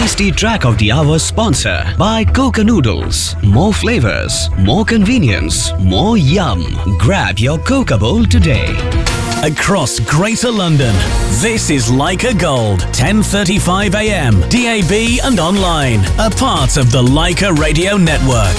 Tasty Track of the Hour sponsor by Coca Noodles. More flavors, more convenience, more yum. Grab your Coca bowl today. Across Greater London, this is Leica Gold, 10:35 a.m. DAB and online. A part of the Leica Radio Network.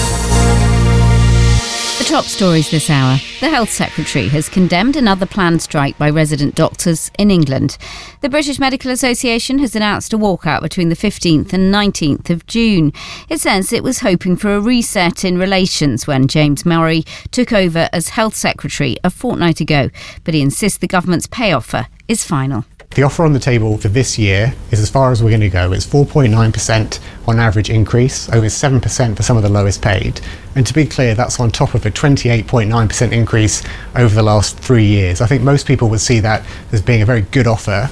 The top stories this hour. The Health Secretary has condemned another planned strike by resident doctors in England. The British Medical Association has announced a walkout between the 15th and 19th of June. It says it was hoping for a reset in relations when James Murray took over as Health Secretary a fortnight ago, but he insists the government's pay offer is final. The offer on the table for this year is as far as we're going to go. It's 4.9% on average increase, over 7% for some of the lowest paid. And to be clear, that's on top of a 28.9% increase over the last 3 years. I think most people would see that as being a very good offer.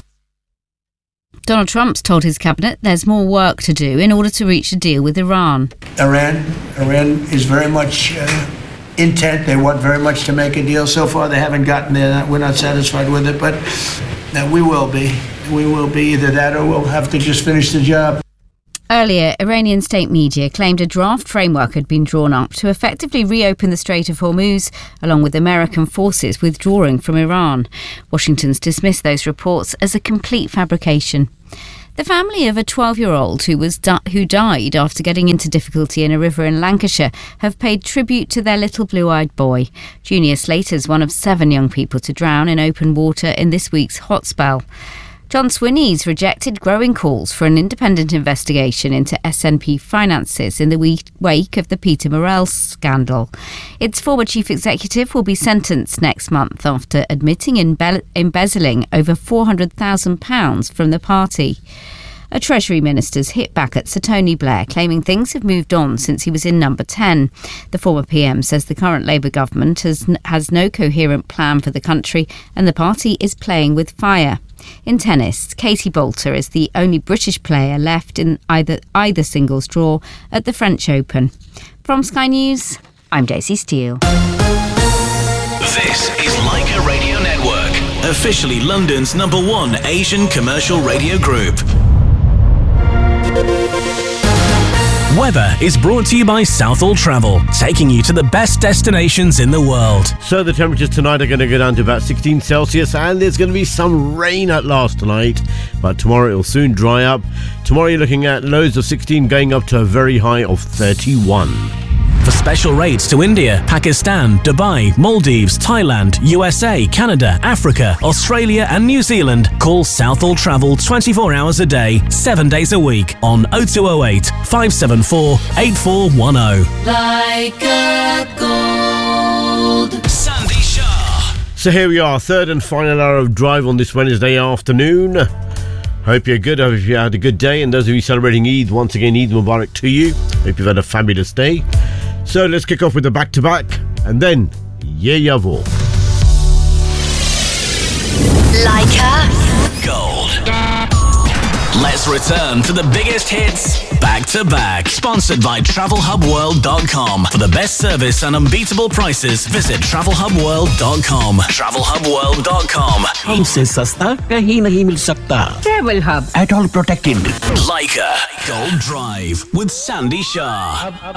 Donald Trump's told his cabinet there's more work to do in order to reach a deal with Iran. Iran is very much intent. They want very much to make a deal. So far, they haven't gotten there. We're not satisfied with it, but we will be. We will be either that or we'll have to just finish the job. Earlier, Iranian state media claimed a draft framework had been drawn up to effectively reopen the Strait of Hormuz, along with American forces withdrawing from Iran. Washington's dismissed those reports as a complete fabrication. The family of a 12-year-old who died after getting into difficulty in a river in Lancashire have paid tribute to their little blue-eyed boy. Junior Slater's one of 7 young people to drown in open water in this week's hot spell. John Swinny's rejected growing calls for an independent investigation into SNP finances in the wake of the Peter Morrell scandal. Its former chief executive will be sentenced next month after admitting embezzling over £400,000 from the party. A Treasury minister's hit back at Sir Tony Blair, claiming things have moved on since he was in number 10. The former PM says the current Labour government has no coherent plan for the country and the party is playing with fire. In tennis, Katie Boulter is the only British player left in either singles draw at the French Open. From Sky News, I'm Daisy Steele. This is Leica Radio Network, officially London's #1 Asian commercial radio group. Weather is brought to you by Southall Travel, taking you to the best destinations in the world. So the temperatures tonight are going to go down to about 16 Celsius and there's going to be some rain at last tonight. But tomorrow it will soon dry up. Tomorrow you're looking at lows of 16 going up to a very high of 31. For special rates to India, Pakistan, Dubai, Maldives, Thailand, USA, Canada, Africa, Australia and New Zealand, call Southall Travel 24 hours a day, 7 days a week on 0208 574 8410. Leica Gold. Sandy Shah. So here we are, third and final hour of drive on this Wednesday afternoon. Hope you're good. Hope you had a good day. And those of you celebrating Eid, once again, Eid Mubarak to you. Hope you've had a fabulous day. So let's kick off with the back-to-back and then Ye Yavo. Leica Gold. Let's return to the biggest hits back-to-back. Sponsored by TravelHubWorld.com. For the best service and unbeatable prices, visit TravelHubWorld.com. TravelHubWorld.com. हमसे सस्ता कहीं नहीं मिल सकता. Travel Hub. At all protected. Leica Gold Drive with Sandy Shah.